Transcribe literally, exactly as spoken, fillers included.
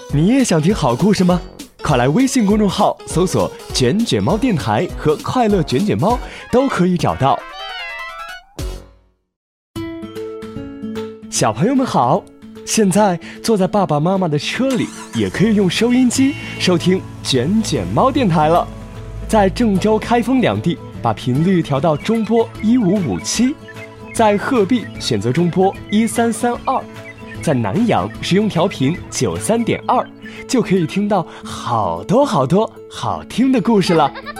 你也想听好故事吗？快来微信公众号搜索卷卷猫电台和快乐卷卷猫，都可以找到。小朋友们好，现在坐在爸爸妈妈的车里，也可以用收音机收听卷卷猫电台了。在郑州、开封两地把频率调到中波一五五七，在鹤壁选择中波一三三二，在南阳使用调频九三点二，就可以听到好多好多好听的故事了。